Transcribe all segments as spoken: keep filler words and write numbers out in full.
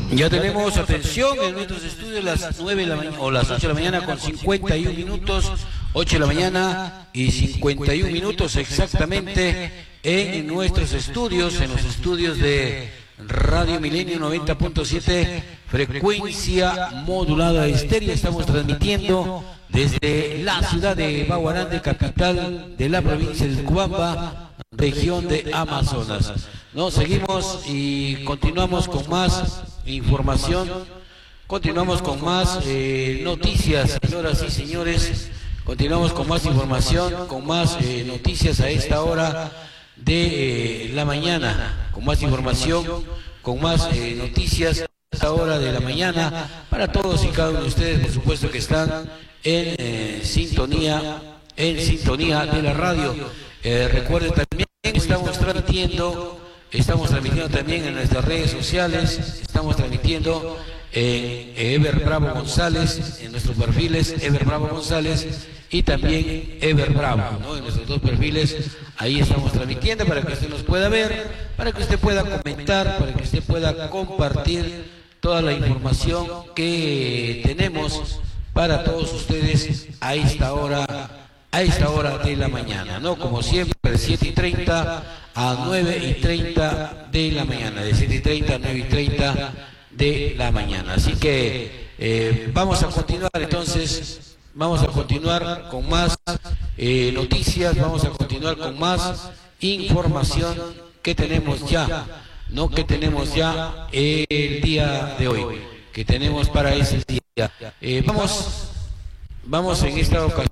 Ya tenemos atención en nuestros estudios las nueve de la mañana o las ocho de la mañana con cincuenta y un minutos, ocho de la mañana y cincuenta y un minutos exactamente en nuestros estudios, en los estudios de Radio Milenio noventa punto siete, frecuencia modulada estéreo. Estamos transmitiendo desde la ciudad de Baguarande, capital de la provincia de Cubamba, región de Amazonas. No, seguimos y continuamos con más información, continuamos con más eh, noticias, señoras y señores, continuamos con más información, con más eh, noticias a esta hora de eh, la mañana, con más información, con más eh, noticias a esta hora de la mañana, para todos y cada uno de ustedes, por supuesto, que están en eh, sintonía, en sintonía de la radio. Eh, recuerden también que estamos transmitiendo, estamos transmitiendo también en nuestras redes sociales, estamos transmitiendo en Ever Bravo González, en nuestros perfiles Ever Bravo González y también Ever Bravo, ¿no? En nuestros dos perfiles, ahí estamos transmitiendo para que usted nos pueda ver, para que usted pueda comentar, para que usted pueda compartir toda la información que tenemos para todos ustedes a esta hora, a esta hora de la mañana, ¿no? Como siempre, de siete y treinta a nueve y treinta de la mañana, de siete y treinta a nueve y treinta de la mañana. Así que eh, vamos a continuar entonces, vamos a continuar con más eh, noticias, vamos a continuar con más información que tenemos ya, no que tenemos ya el día de hoy, que tenemos para ese día. Eh, vamos, vamos en esta ocasión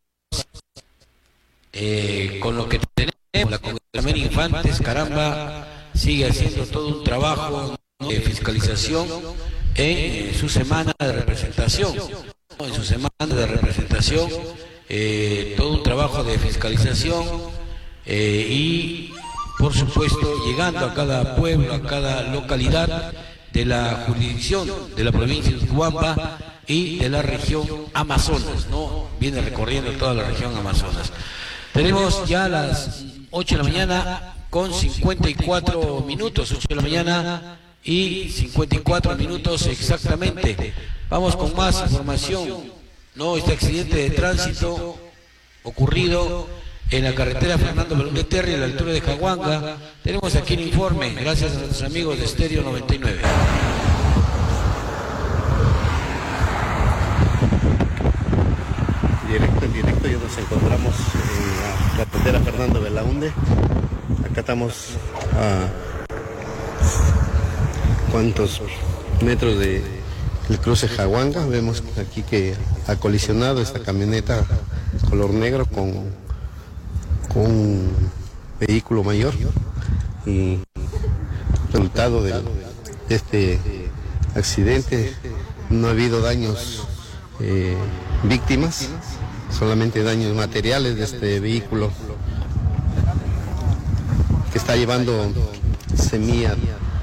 eh, con lo que tenemos, la Comunidad Infantes, caramba, sigue haciendo todo un trabajo de fiscalización en su semana de representación, en su semana de representación, eh, todo un trabajo de fiscalización eh, y, por supuesto, llegando a cada pueblo, a cada localidad de la jurisdicción de la provincia de Cubamba y de la región Amazonas, ¿no? Viene recorriendo toda la región Amazonas. Tenemos ya las ocho de la mañana con cincuenta y cuatro minutos, ocho de la mañana y cincuenta y cuatro minutos exactamente. Vamos con más información, ¿no? Este accidente de tránsito ocurrido en la carretera Fernando Belón de Terry, a la altura de Jaguanga. Tenemos aquí el informe, gracias a nuestros amigos de Estéreo noventa y nueve. Directo, en directo, ya nos encontramos en la carretera Fernando Belaúnde. Acá estamos a cuántos metros de el cruce Jaguanga. Vemos aquí que ha colisionado esta camioneta color negro con, con un vehículo mayor, y resultado de este accidente no ha habido daños eh, víctimas, solamente daños materiales de este vehículo que está llevando semilla